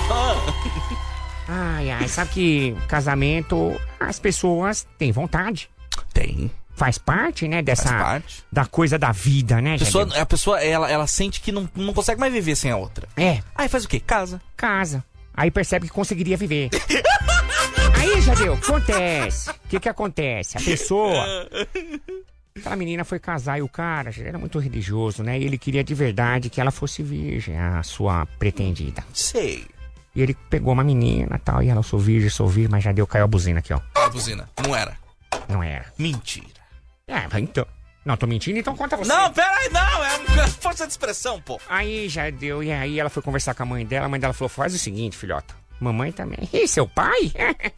Ai, sabe que casamento, as pessoas têm vontade. Tem. Faz parte, né, dessa... Faz parte. Da coisa da vida, né, A pessoa, ela sente que não consegue mais viver sem a outra. É. Aí faz o quê? Casa. Aí percebe que conseguiria viver. Aí, Jadeu, acontece. O que acontece? A pessoa... Aquela menina foi casar e o cara já era muito religioso, né? E ele queria de verdade que ela fosse virgem, a sua pretendida. Sei. E ele pegou uma menina e tal, e ela, sou virgem, mas Jadeu, caiu a buzina aqui, ó. A buzina. Não era. Não era. Mentira. Então... Não, tô mentindo, então conta você. Não, peraí, não. É uma força de expressão, pô. Aí já deu, e aí ela foi conversar com a mãe dela falou, faz o seguinte, filhota. Mamãe também. E seu pai?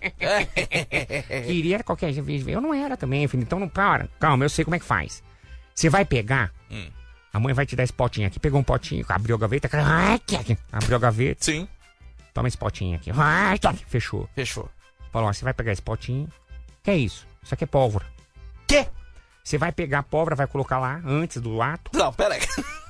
Queria qualquer jeito. Eu não era também, filho. Então não para. Calma, eu sei como é que faz. Você vai pegar, a mãe vai te dar esse potinho aqui. Pegou um potinho, abriu a gaveta. Abriu a gaveta. Sim. Toma esse potinho aqui. Fechou. Falou, ó, você vai pegar esse potinho. Que é isso? Isso aqui é pólvora. Quê? Você vai pegar a pólvora, vai colocar lá antes do ato. Não, peraí.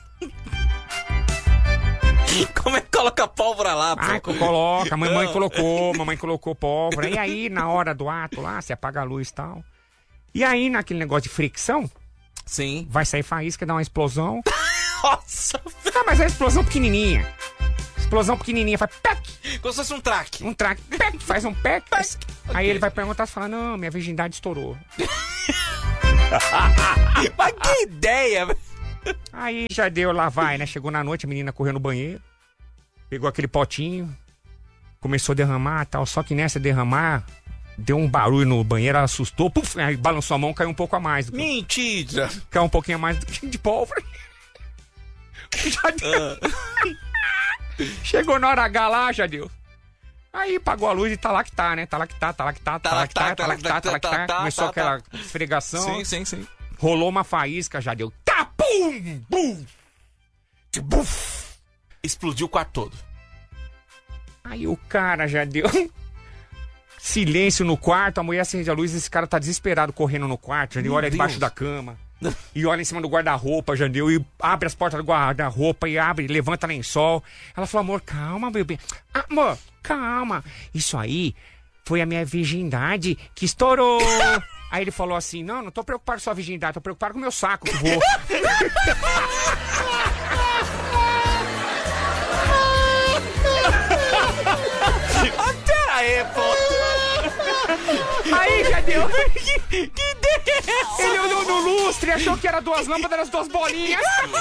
Como é que coloca pólvora lá, pô? Coloca. A mamãe colocou pólvora. E aí, na hora do ato lá, você apaga a luz e tal. E aí, naquele negócio de fricção... Sim. Vai sair faísca, dá uma explosão. Nossa, mas é explosão pequenininha. Explosão pequenininha, faz pec. Como se fosse um traque. Um traque, pec, faz um pec. Aí ele vai perguntar, você fala, não, minha virgindade estourou. Mas que ideia, velho. Aí já deu, lá vai, né? Chegou na noite, a menina correu no banheiro. Pegou aquele potinho. Começou a derramar e tal. Só que nessa derramar, deu um barulho no banheiro, ela assustou. Puf, aí balançou a mão, caiu um pouco a mais. Mentira. Caiu um pouquinho a mais do que de pólvora. Já deu. Chegou na hora H lá, já deu. Aí pagou a luz e tá lá que tá, né? Tá lá que tá. Começou aquela esfregação. Sim. Rolou uma faísca, já deu. Tá, pum, bum. Buf. Explodiu o quarto todo. Aí o cara já deu. Silêncio no quarto, a mulher acende a luz e esse cara tá desesperado correndo no quarto. Ele olha debaixo da cama. E olha em cima do guarda-roupa, Jandeu, e abre as portas do guarda-roupa e levanta lençol. Ela falou, amor, calma, bebê. Amor, calma. Isso aí foi a minha virgindade que estourou. Aí ele falou assim, não tô preocupado com sua virgindade, tô preocupado com o meu saco que voou. Pera aí, pô. Aí, já deu. Que ideia é essa? Ele olhou no lustre e achou que era duas lâmpadas, eram as duas bolinhas.